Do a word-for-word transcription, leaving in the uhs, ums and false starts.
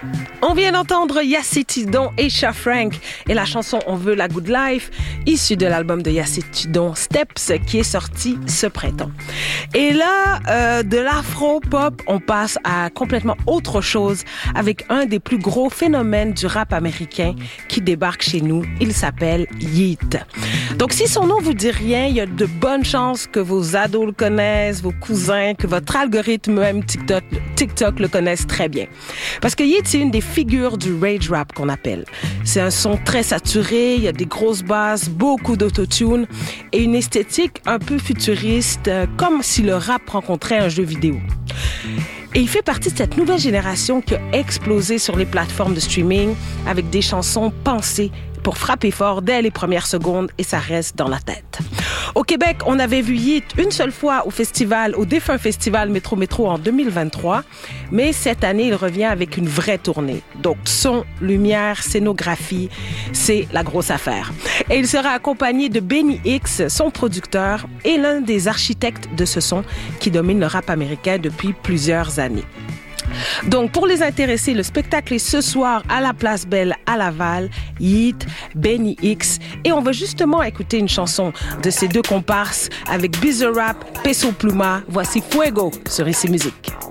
On vient d'entendre Yacine Tidon et Cha Frank et la chanson On veut la good life, issue de l'album de Yacine Tidon Steps qui est sorti ce printemps. Et là, euh, de l'afro-pop, on passe à complètement autre chose avec un des plus gros phénomènes du rap américain qui débarque chez nous. Il s'appelle Yeat. Donc si son nom vous dit rien, il y a de bonnes chances que vos ados le connaissent, vos cousins, que votre algorithme même TikTok, TikTok le connaisse très bien. Parce que Yeat, c'est une des figures du rage rap qu'on appelle. C'est un son très saturé, il y a des grosses basses, beaucoup d'autotune et une esthétique un peu futuriste, comme si le rap rencontrait un jeu vidéo. Et il fait partie de cette nouvelle génération qui a explosé sur les plateformes de streaming avec des chansons pensées pour frapper fort dès les premières secondes et ça reste dans la tête. Au Québec, on avait vu Yeat une seule fois au festival, au défunt festival Métro Métro en deux mille vingt-trois, mais cette année, il revient avec une vraie tournée. Donc, son, lumière, scénographie, c'est la grosse affaire. Et il sera accompagné de Benny X, son producteur, et l'un des architectes de ce son qui domine le rap américain depuis plusieurs années. Donc, pour les intéressés, le spectacle est ce soir à la Place Belle à Laval, Yeat, Benny X. Et on va justement écouter une chanson de ces deux comparses avec Bizarrap, Peso Pluma. Voici Fuego sur Ici Musique.